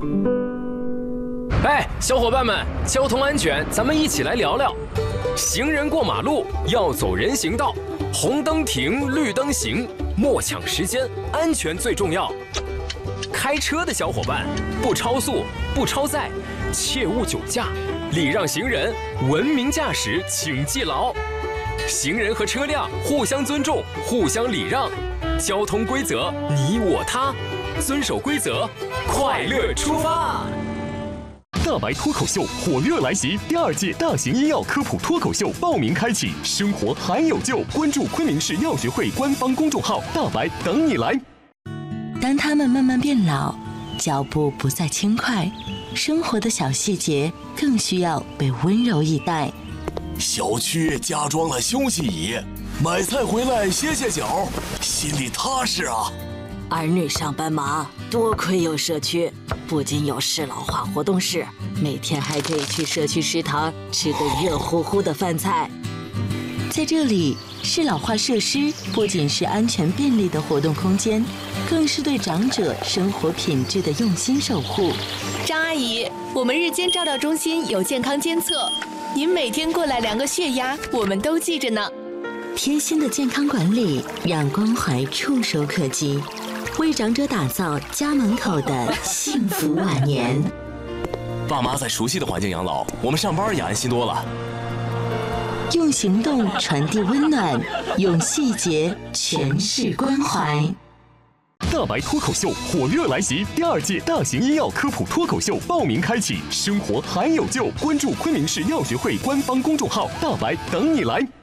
哎，小伙伴们，交通安全，咱们一起来聊聊。行人过马路要走人行道，红灯停，绿灯行，莫抢时间，安全最重要。开车的小伙伴，不超速，不超载，切勿酒驾，礼让行人，文明驾驶，请记牢。行人和车辆互相尊重，互相礼让，交通规则你我他，遵守规则，快乐出发。 大白脱口秀火热来袭，第2届大型医药科普脱口秀报名开启，生活还有救，关注昆明市药学会官方公众号“大白”等你来。 当他们慢慢变老，脚步不再轻快，生活的小细节更需要被温柔以待。 小区加装了休息椅，买菜回来歇歇脚，心里踏实啊。 儿女上班忙，多亏有社区，不仅有适老化活动室，每天还可以去社区食堂吃个热乎乎的饭菜。 在这里，适老化设施不仅是安全便利的活动空间，更是对长者生活品质的用心守护。 张阿姨，我们日间照料中心有健康监测，您每天过来量个血压，我们都记着呢。 贴心的健康管理，让关怀触手可及，为长者打造家门口的幸福晚年。 爸妈在熟悉的环境养老，我们上班也安心多了。 用行动传递温暖，用细节诠释关怀。 大白脱口秀火热来袭，第2届大型医药科普脱口秀报名开启，生活还有救，关注昆明市药学会官方公众号“大白”等你来。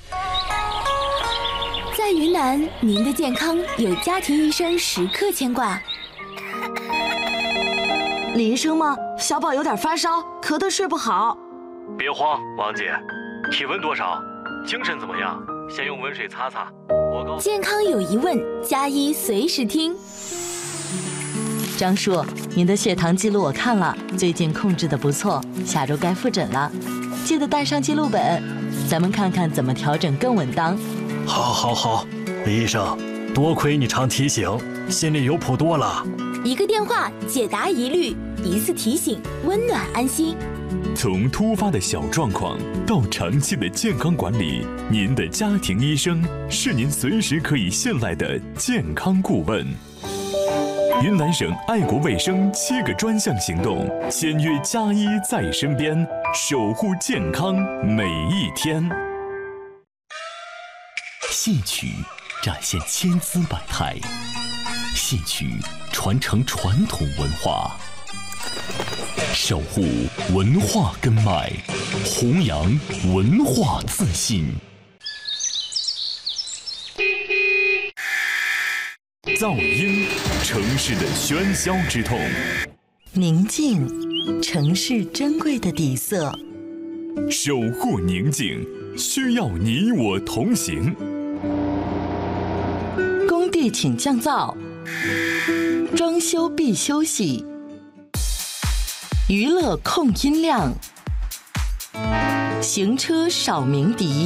在云南，您的健康有家庭医生时刻牵挂。 李医生吗？小宝有点发烧，咳得睡不好。 别慌，王姐，体温多少？精神怎么样？先用温水擦擦。 健康有疑问，加医随时听。 张叔，您的血糖记录我看了，最近控制得不错，下周该复诊了，记得带上记录本，咱们看看怎么调整更稳当。 好，李医生，多亏你常提醒，心里有谱多了。 一个电话解答疑虑，一次提醒温暖安心。 从突发的小状况到长期的健康管理，您的家庭医生是您随时可以信赖的健康顾问。云南省爱国卫生7个专项行动，签约加医在身边，守护健康每一天。 戏曲展现千姿百态，戏曲传承传统文化，守护文化根脉，弘扬文化自信。 噪音，城市的喧嚣之痛； 宁静，城市珍贵的底色。 守护宁静，需要你我同行。 工地请降噪，装修必休息，娱乐控音量，行车少鸣笛，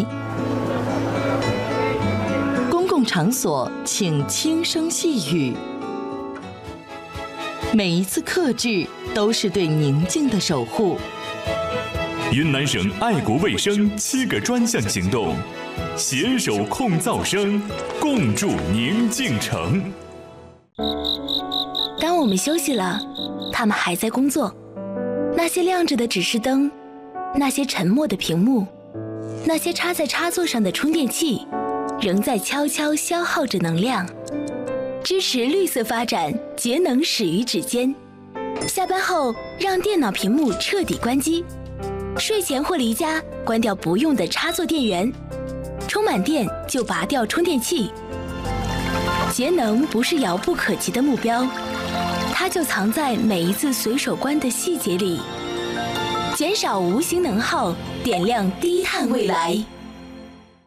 公共场所请轻声细语。每一次克制都是对宁静的守护。 云南省爱国卫生7个专项行动，携手控噪声，共筑宁静城。 当我们休息了，他们还在工作。那些亮着的指示灯，那些沉默的屏幕，那些插在插座上的充电器，仍在悄悄消耗着能量。支持绿色发展，节能始于指尖。下班后，让电脑屏幕彻底关机。睡前或离家，关掉不用的插座电源。充满电就拔掉充电器。节能不是遥不可及的目标，它就藏在每一次随手关的细节里。减少无形能耗，点亮低碳未来。